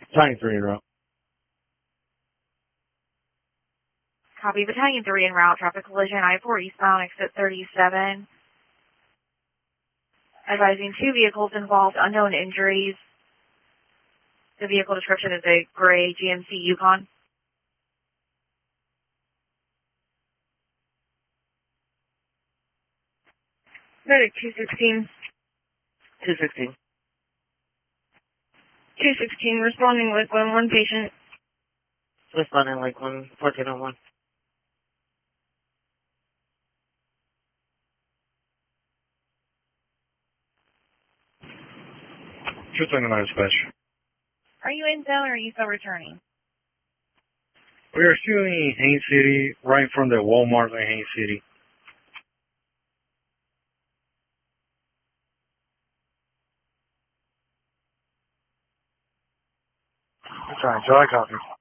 Battalion 3 en route. Copy. Battalion 3 en route. Traffic collision. I-4 eastbound, exit 37. Advising 2 vehicles involved, unknown injuries. The vehicle description is a gray GMC Yukon. Medic 216. 216. 216, responding Lakeland, one patient. Responding Lakeland, 1401. Just in the dispatch. Are you in zone or are you still returning? We are still in Haines City, right in front of the Walmart in Haines City. That's right, July copy.